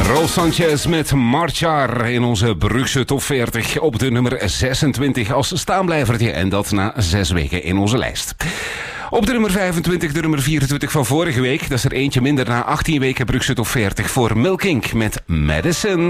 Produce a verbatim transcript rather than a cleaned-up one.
Ros Sanchez met Marchar in onze Brugse top veertig op de nummer zesentwintig als staanblijvertje. En dat na zes weken in onze lijst. Op de nummer vijfentwintig, de nummer vierentwintig van vorige week. Dat is er eentje minder na achttien weken Brugse top veertig voor Milkink met Medicine.